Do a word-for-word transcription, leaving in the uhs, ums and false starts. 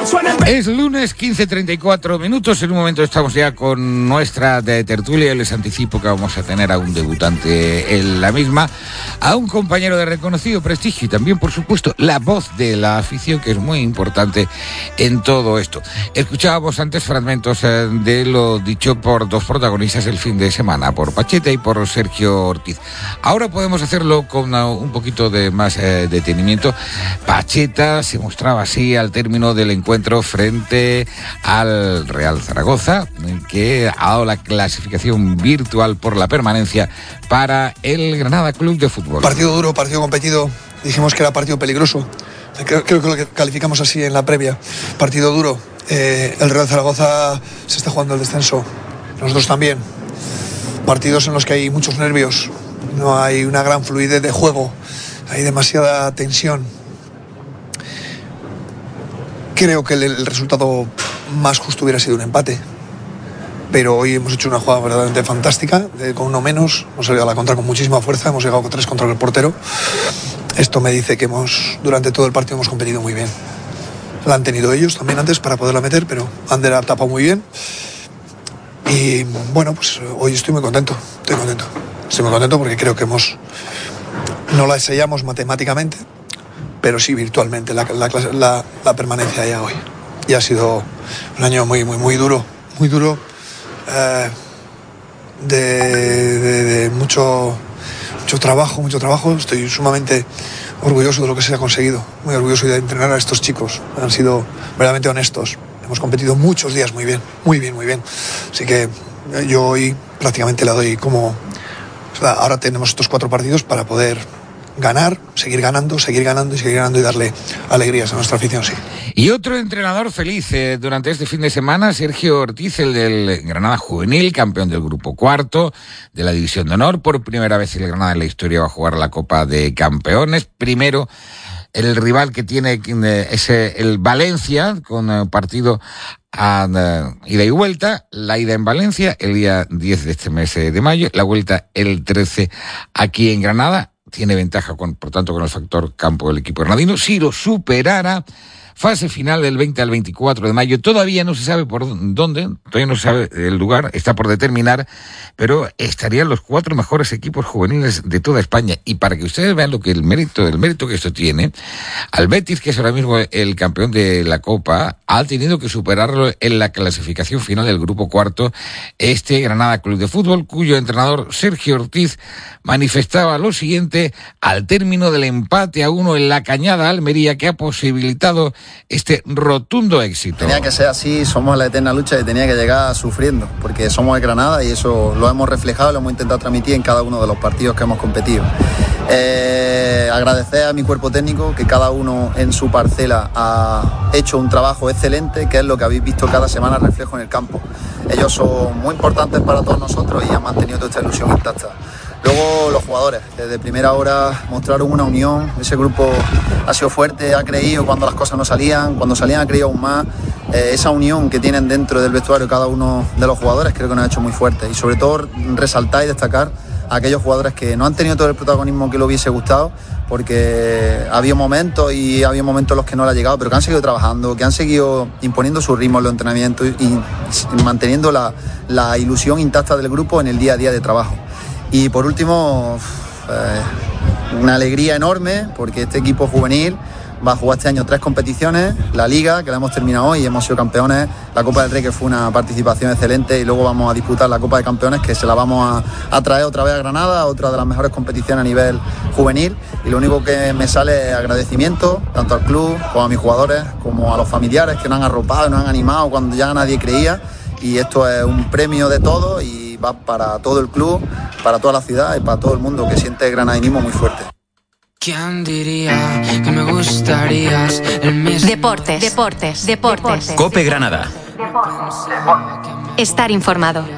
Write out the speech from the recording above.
Es lunes, quince treinta y cuatro minutos. En un momento estamos ya con nuestra de tertulia. Les anticipo que vamos a tener a un debutante en la misma, a un compañero de reconocido prestigio y también, por supuesto, la voz de la afición, que es muy importante en todo esto. Escuchábamos antes fragmentos de lo dicho por dos protagonistas el fin de semana, por Pacheta y por Sergio Ortiz. Ahora podemos hacerlo con un poquito de más eh, detenimiento. Pacheta se mostraba así al término del encuentro frente al Real Zaragoza, que ha dado la clasificación virtual por la permanencia para el Granada Club de Fútbol. Partido duro, partido competido. Dijimos que era partido peligroso. Creo, creo que lo calificamos así en la previa. Partido duro. Eh, el Real Zaragoza se está jugando el descenso. Nosotros también. Partidos en los que hay muchos nervios. No hay una gran fluidez de juego. Hay demasiada tensión. Creo que el, el resultado más justo hubiera sido un empate, pero hoy hemos hecho una jugada verdaderamente fantástica, eh, con uno menos, hemos salido a la contra con muchísima fuerza, hemos llegado con tres contra el portero. Esto me dice que hemos, durante todo el partido hemos competido muy bien. La han tenido ellos también antes para poderla meter, pero Ander ha tapado muy bien. Y bueno, pues hoy estoy muy contento, estoy contento. Estoy muy contento porque creo que hemos, no la sellamos matemáticamente, pero sí virtualmente la, la, la, la permanencia ya hoy. Y ha sido un año muy, muy, muy duro, muy duro, eh, de, de, de mucho, mucho trabajo, mucho trabajo. Estoy sumamente orgulloso de lo que se ha conseguido, muy orgulloso de entrenar a estos chicos. Han sido verdaderamente honestos. Hemos competido muchos días muy bien, muy bien, muy bien. Así que yo hoy prácticamente la doy como... O sea, ahora tenemos estos cuatro partidos para poder ganar, seguir ganando, seguir ganando y seguir ganando y darle alegrías a nuestra afición, sí. Y otro entrenador feliz eh, durante este fin de semana, Sergio Ortiz, el del Granada Juvenil, campeón del grupo cuarto de la División de Honor. Por primera vez el Granada en la historia va a jugar la Copa de Campeones. Primero, el rival que tiene eh, es el Valencia, con eh, partido a uh, ida y vuelta, la ida en Valencia el día diez de este mes de mayo, la vuelta el trece aquí en Granada. Tiene ventaja, con, por tanto, con el factor campo del equipo granadino. Si lo superara, fase final del veinte al veinticuatro de mayo. Todavía no se sabe por dónde, todavía no se sabe el lugar, está por determinar, pero estarían los cuatro mejores equipos juveniles de toda España. Y para que ustedes vean lo que el mérito, el mérito que esto tiene, al Betis, que es ahora mismo el campeón de la Copa, ha tenido que superarlo en la clasificación final del grupo cuarto, este Granada Club de Fútbol, cuyo entrenador Sergio Ortiz manifestaba lo siguiente al término del empate a uno en la Cañada Almería, que ha posibilitado este rotundo éxito. Tenía que ser así, somos la eterna lucha y tenía que llegar sufriendo, porque somos de Granada y eso lo hemos reflejado, lo hemos intentado transmitir en cada uno de los partidos que hemos competido. Eh, agradecer a mi cuerpo técnico, que cada uno en su parcela ha hecho un trabajo excelente, que es lo que habéis visto cada semana reflejo en el campo. Ellos son muy importantes para todos nosotros y han mantenido toda esta ilusión intacta. Luego los jugadores, desde primera hora mostraron una unión, ese grupo ha sido fuerte, ha creído cuando las cosas no salían, cuando salían ha creído aún más. Eh, esa unión que tienen dentro del vestuario cada uno de los jugadores creo que nos ha hecho muy fuerte. Y sobre todo resaltar y destacar a aquellos jugadores que no han tenido todo el protagonismo que le hubiese gustado, porque había momentos y había momentos en los que no le ha llegado, pero que han seguido trabajando, que han seguido imponiendo su ritmo en los entrenamientos y, y manteniendo la, la ilusión intacta del grupo en el día a día de trabajo. Y por último, eh, una alegría enorme porque este equipo juvenil va a jugar este año tres competiciones, la Liga, que la hemos terminado hoy y hemos sido campeones, la Copa del Rey, que fue una participación excelente, y luego vamos a disputar la Copa de Campeones, que se la vamos a, a traer otra vez a Granada, otra de las mejores competiciones a nivel juvenil, y lo único que me sale es agradecimiento, tanto al club, como a mis jugadores, como a los familiares que nos han arropado, nos han animado cuando ya nadie creía, y esto es un premio de todo y va para todo el club, para toda la ciudad y para todo el mundo que siente granadinismo muy fuerte. ¿Quién diría que me gustarías el mismo? Deportes, deportes, deportes. COPE Granada. Estar informado.